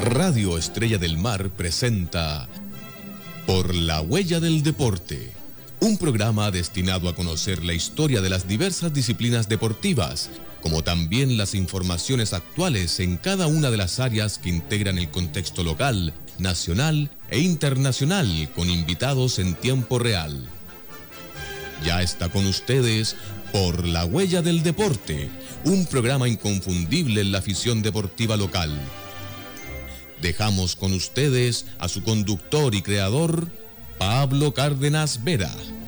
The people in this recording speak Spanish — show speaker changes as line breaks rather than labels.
Radio Estrella del Mar presenta Por la Huella del Deporte, un programa destinado a conocer la historia de las diversas disciplinas deportivas, como también las informaciones actuales en cada una de las áreas que integran el contexto local, nacional e internacional, con invitados en tiempo real. Ya está con ustedes Por la Huella del Deporte, un programa inconfundible en la afición deportiva local. Dejamos con ustedes a su conductor y creador, Pablo Cárdenas Vera.